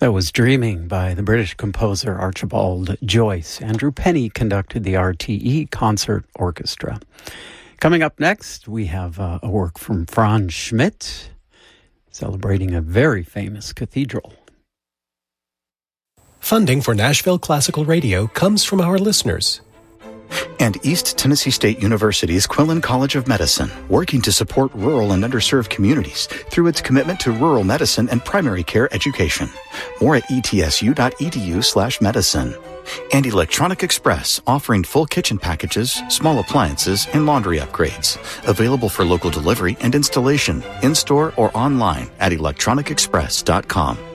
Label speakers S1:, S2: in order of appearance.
S1: That was Dreaming by the British composer Archibald Joyce. Andrew Penny conducted the RTE Concert Orchestra. Coming up next, we have a work from Franz Schmidt, celebrating a very famous cathedral.
S2: Funding for Nashville Classical Radio comes from our listeners.
S3: And East Tennessee State University's Quillen College of Medicine, working to support rural and underserved communities through its commitment to rural medicine and primary care education. More at etsu.edu/medicine. And Electronic Express, offering full kitchen packages, small appliances, and laundry upgrades. Available for local delivery and installation, in-store or online at electronicexpress.com.